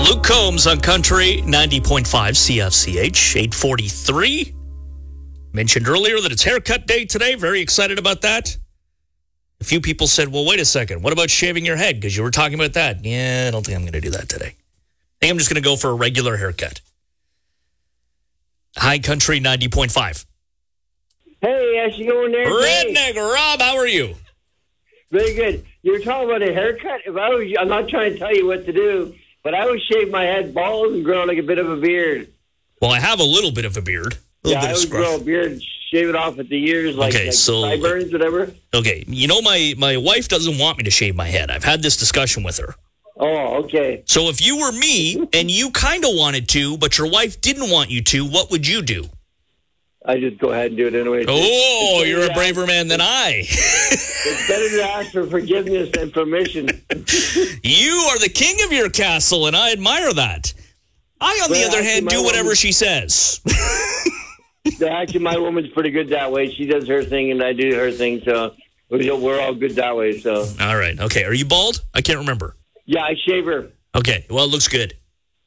Luke Combs on Country 90.5 CFCH 843. Mentioned earlier that it's haircut day today. Very excited about that. A few people said, well, wait a second. What about shaving your head? Because you were talking about that. Yeah, I don't think I'm going to do that today. I think I'm just going to go for a regular haircut. Hi, Country 90.5. Hey, how's you going there? Redneck Rob, how are you? Very good. You were talking about a haircut. I'm not trying to tell you what to do, but I would shave my head bald and grow like a bit of a beard. Well, I have a little bit of a beard. I would grow a beard and shave it off at the ears, like sideburns, whatever. Okay, you know, my wife doesn't want me to shave my head. I've had this discussion with her. Oh, okay. So if you were me and you kind of wanted to, but your wife didn't want you to, what would you do? I just go ahead and do it anyway. Oh, you're a braver man than I. It's better to ask for forgiveness than permission. You are the king of your castle, and I admire that. I, on the other hand, do whatever she says. Actually, my woman's pretty good that way. She does her thing, and I do her thing, so we're all good that way. So. All right. Okay. Are you bald? I can't remember. Yeah, I shave her. Okay. Well, it looks good.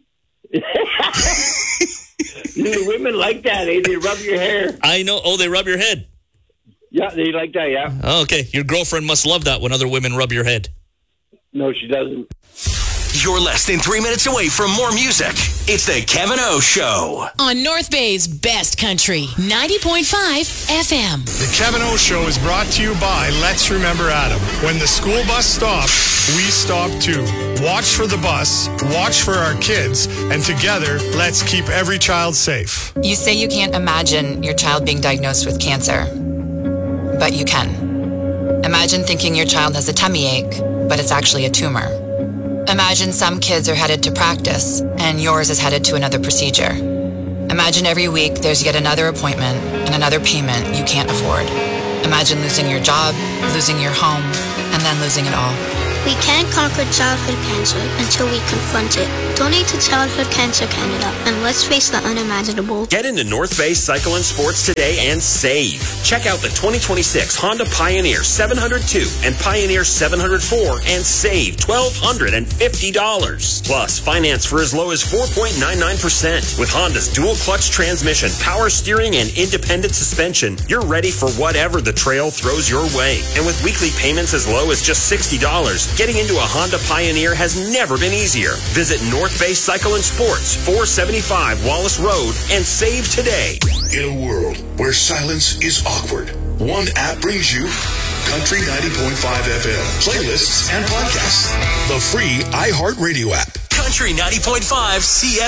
Women like that, eh? They rub your hair. I know. Oh, they rub your head. Yeah, they like that, yeah. Oh, okay. Your girlfriend must love that when other women rub your head. No, she doesn't. You're less than 3 minutes away from more music. It's the Kevin O Show. On North Bay's best country, 90.5 FM. The Kevin O Show is brought to you by Let's Remember Adam. When the school bus stops, we stop too. Watch for the bus, watch for our kids, and together, let's keep every child safe. You say you can't imagine your child being diagnosed with cancer, but you can. Imagine thinking your child has a tummy ache, but it's actually a tumor. Imagine some kids are headed to practice, and yours is headed to another procedure. Imagine every week there's yet another appointment and another payment you can't afford. Imagine losing your job, losing your home, and then losing it all. We can't conquer childhood cancer until we confront it. Donate to Childhood Cancer Canada, and let's face the unimaginable. Get into North Bay Cycle and Sports today and save. Check out the 2026 Honda Pioneer 702 and Pioneer 704 and save $1,250. Plus, finance for as low as 4.99%. With Honda's dual clutch transmission, power steering, and independent suspension, you're ready for whatever the trail throws your way. And with weekly payments as low as just $60, getting into a Honda Pioneer has never been easier. Visit North Bay Cycle and Sports, 475 Wallace Road, and save today. In a world where silence is awkward, one app brings you Country 90.5 FM, playlists and podcasts. The free iHeartRadio app. Country 90.5 CF